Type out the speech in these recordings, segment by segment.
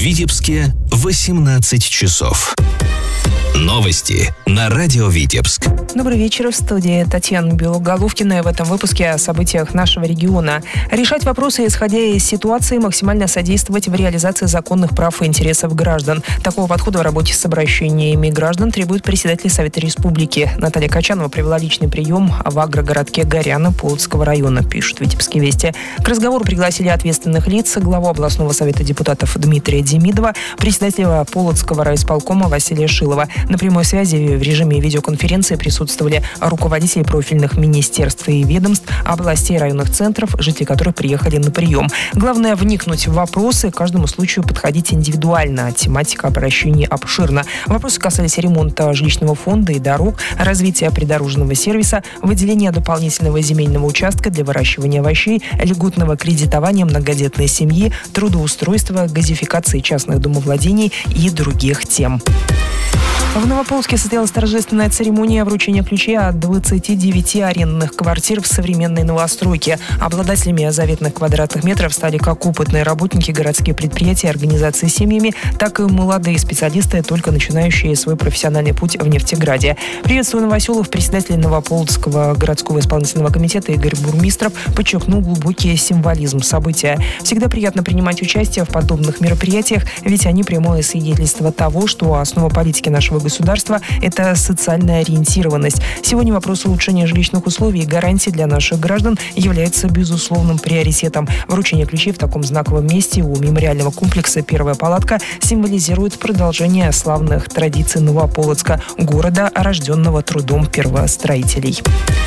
Витебске 18 часов. Новости на радио Витебск. Добрый вечер. В студии Татьяна Белоголовкина. В этом выпуске о событиях нашего региона. Решать вопросы, исходя из ситуации, максимально содействовать в реализации законных прав и интересов граждан. Такого подхода в работе с обращениями граждан требует председатель Совета Республики. Наталья Качанова провела личный прием в агрогородке Горяна Полоцкого района, пишут Витебские вести. К разговору пригласили ответственных лиц: главу областного совета депутатов Дмитрия Демидова, председателя Полоцкого райисполкома Василия Шилова. На прямой связи в режиме видеоконференции присутствовали руководители профильных министерств и ведомств, областей, районных центров, жители которых приехали на прием. Главное — вникнуть в вопросы, к каждому случаю подходить индивидуально. Тематика обращений обширна. Вопросы касались ремонта жилищного фонда и дорог, развития придорожного сервиса, выделения дополнительного земельного участка для выращивания овощей, льготного кредитования многодетной семьи, трудоустройства, газификации частных домовладений и других тем. В Новополоцке состоялась торжественная церемония вручения ключей от 29 арендных квартир в современной новостройке. Обладателями заветных квадратных метров стали как опытные работники, городские предприятия, организации с семьями, так и молодые специалисты, только начинающие свой профессиональный путь в Нефтеграде. Приветствуя новоселов, председатель Новополоцкого городского исполнительного комитета Игорь Бурмистров подчеркнул глубокий символизм события. Всегда приятно принимать участие в подобных мероприятиях, ведь они прямое свидетельство того, что основа политики нашего государства – это социальная ориентированность. Сегодня вопрос улучшения жилищных условий и гарантий для наших граждан является безусловным приоритетом. Вручение ключей в таком знаковом месте у мемориального комплекса «Первая палатка» символизирует продолжение славных традиций Новополоцка, города, рожденного трудом первостроителей.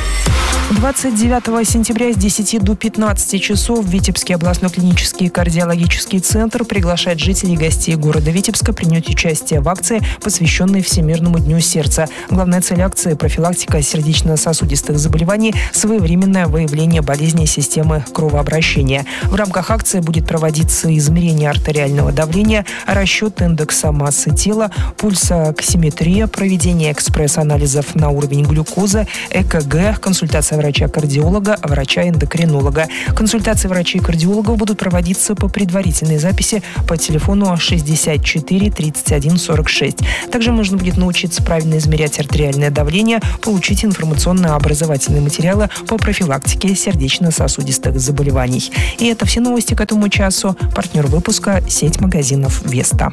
29 сентября с 10 до 15 часов Витебский областной клинический кардиологический центр приглашает жителей и гостей города Витебска принять участие в акции, посвященной Всемирному дню сердца. Главная цель акции – профилактика сердечно-сосудистых заболеваний, своевременное выявление болезней системы кровообращения. В рамках акции будет проводиться измерение артериального давления, расчет индекса массы тела, пульсоксиметрия, проведение экспресс-анализов на уровень глюкозы, ЭКГ, консультация врача-кардиолога, врача-эндокринолога. Консультации врачей-кардиологов будут проводиться по предварительной записи по телефону 64 31 46. Также можно будет научиться правильно измерять артериальное давление, получить информационно-образовательные материалы по профилактике сердечно-сосудистых заболеваний. И это все новости к этому часу. Партнер выпуска – сеть магазинов «Веста».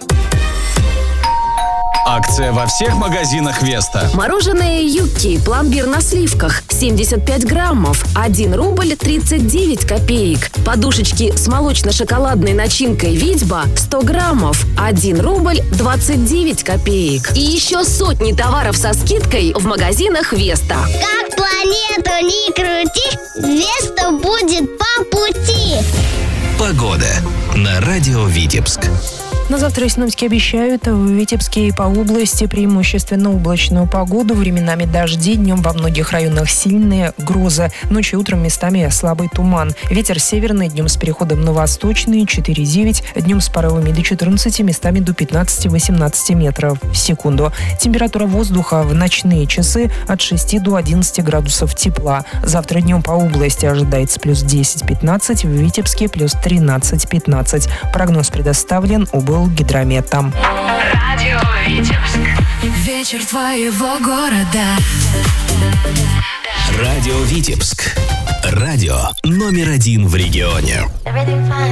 Акция во всех магазинах «Веста». Мороженое «Юкки», пломбир на сливках, 75 граммов, 1 рубль 39 копеек. Подушечки с молочно-шоколадной начинкой «Витьба», 100 граммов, 1 рубль 29 копеек. И еще сотни товаров со скидкой в магазинах «Веста». Как планету ни крути, «Веста» будет по пути. Погода на радио Витебск. На завтра синоптики обещают в Витебске и по области преимущественно облачную погоду. Временами дожди, днем во многих районах сильные грозы. Ночью и утром местами слабый туман. Ветер северный, днем с переходом на восточный 4,9, днем с порывами до 14, местами до 15-18 метров в секунду. Температура воздуха в ночные часы от 6 до 11 градусов тепла. Завтра днем по области ожидается плюс 10-15, в Витебске плюс 13-15. Прогноз предоставлен Гидрометом. Радио Витебск. Вечер твоего города. Радио Витебск. Радио номер 1 в регионе.